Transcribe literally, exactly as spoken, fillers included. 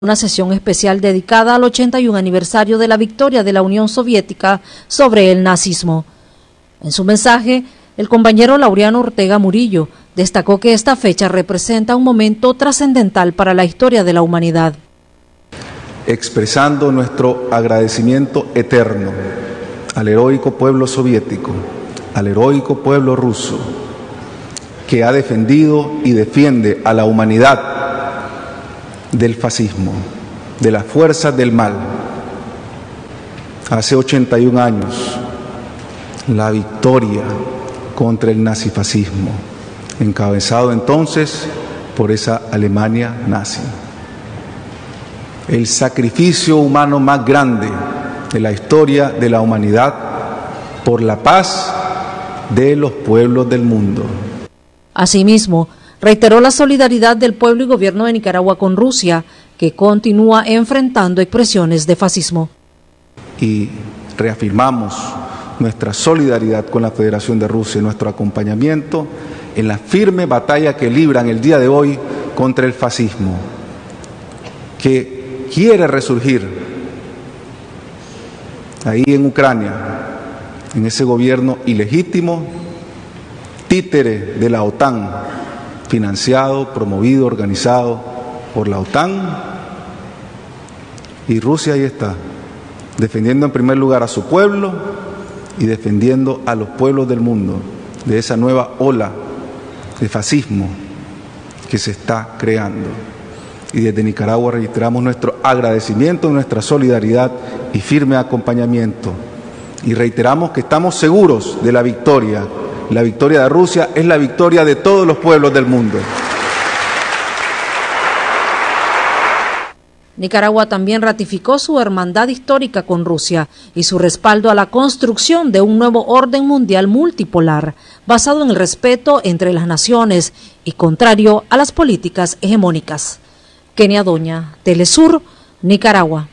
Una sesión especial dedicada al ochenta y un aniversario de la victoria de la Unión Soviética sobre el nazismo. En su mensaje, el compañero Laureano Ortega Murillo destacó que esta fecha representa un momento trascendental para la historia de la humanidad. Expresando nuestro agradecimiento eterno al heroico pueblo soviético, al heroico pueblo ruso, que ha defendido y defiende a la humanidad del fascismo, de las fuerzas del mal. Hace ochenta y un años, la victoria contra el nazifascismo, encabezado entonces por esa Alemania nazi. El sacrificio humano más grande de la historia de la humanidad por la paz de los pueblos del mundo. Asimismo, reiteró la solidaridad del pueblo y gobierno de Nicaragua con Rusia, que continúa enfrentando expresiones de fascismo. Y reafirmamos nuestra solidaridad con la Federación de Rusia y nuestro acompañamiento en la firme batalla que libran el día de hoy contra el fascismo, que quiere resurgir ahí en Ucrania, en ese gobierno ilegítimo, títere de la OTAN, financiado, promovido, organizado por la OTAN, y Rusia ahí está, defendiendo en primer lugar a su pueblo y defendiendo a los pueblos del mundo de esa nueva ola de fascismo que se está creando. Y desde Nicaragua registramos nuestro agradecimiento, nuestra solidaridad y firme acompañamiento. Y reiteramos que estamos seguros de la victoria. La victoria de Rusia es la victoria de todos los pueblos del mundo. Nicaragua también ratificó su hermandad histórica con Rusia y su respaldo a la construcción de un nuevo orden mundial multipolar, basado en el respeto entre las naciones y contrario a las políticas hegemónicas. Kenia Doña, Telesur, Nicaragua.